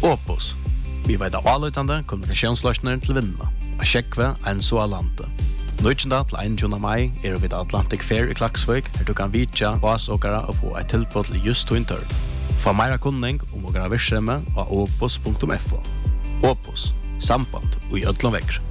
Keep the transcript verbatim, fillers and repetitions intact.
Opus. Vi vet av avløytende kommunikasjonsløsninger til vinnene. A sjekve en så alante. Nøytjenda til einogtjúgunda mai er vi Atlantic Fair i Klaksvik, her du kan vitja vasåkere og få et tilbud til just to inter. Få meira kunning om å gjøre virksomhet av opus punktum f o. Opus. Samband og i ødlom vekker.